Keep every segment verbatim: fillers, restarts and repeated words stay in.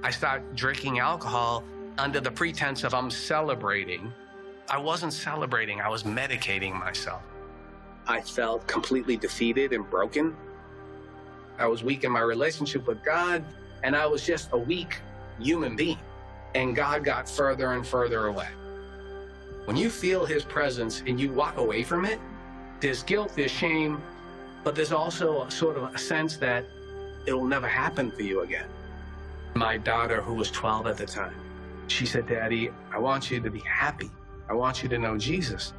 I started drinking alcohol under the pretense of I'm celebrating. I wasn't celebrating, I was medicating myself. I felt completely defeated and broken. I was weak in my relationship with God, and I was just a weak human being. And God got further and further away. When you feel his presence and you walk away from it, there's guilt, there's shame, but there's also a sort of a sense that it'll never happen for you again. My daughter, who was twelve at the time, she said, Daddy, I want you to be happy. I want you to know Jesus.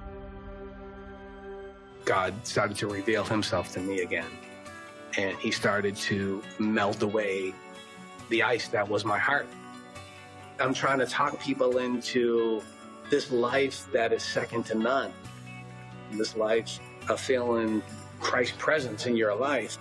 God started to reveal himself to me again. And he started to melt away the ice that was my heart. I'm trying to talk people into this life that is second to none. This life of feeling Christ's presence in your life.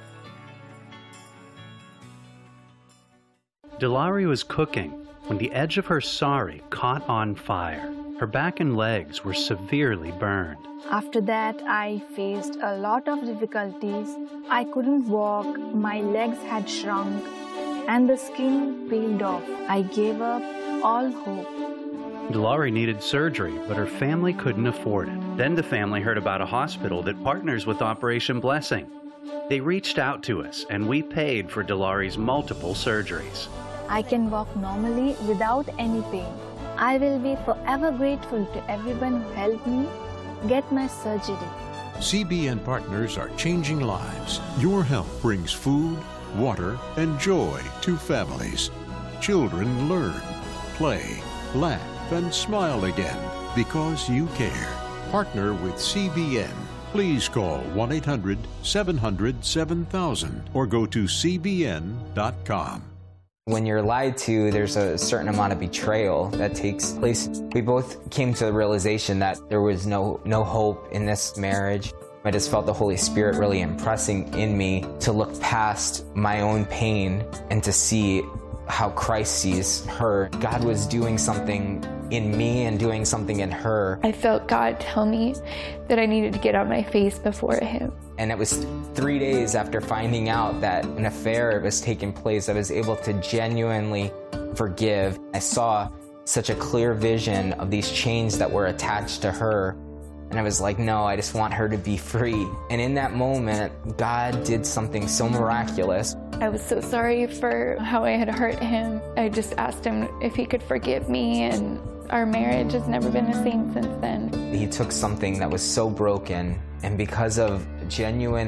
Dilawri was cooking when the edge of her sari caught on fire. Her back and legs were severely burned. After that, I faced a lot of difficulties. I couldn't walk, my legs had shrunk, and the skin peeled off. I gave up all hope. Dilawri needed surgery, but her family couldn't afford it. Then the family heard about a hospital that partners with Operation Blessing. They reached out to us, and we paid for Dilawri's multiple surgeries. I can walk normally without any pain. I will be forever grateful to everyone who helped me get my surgery. C B N Partners are changing lives. Your help brings food, water, and joy to families. Children learn, play, laugh, and smile again because you care. Partner with C B N. Please call one eight hundred, seven hundred, seven thousand or go to C B N dot com. When you're lied to, there's a certain amount of betrayal that takes place. We both came to the realization that there was no, no hope in this marriage. I just felt the Holy Spirit really impressing in me to look past my own pain and to see how Christ sees her. God was doing something in me and doing something in her. I felt God tell me that I needed to get on my face before him. And it was three days after finding out that an affair was taking place, I was able to genuinely forgive. I saw such a clear vision of these chains that were attached to her. And I was like, no, I just want her to be free. And in that moment, God did something so miraculous. I was so sorry for how I had hurt him. I just asked him if he could forgive me, and our marriage has never been the same since then. He took something that was so broken, and because of genuine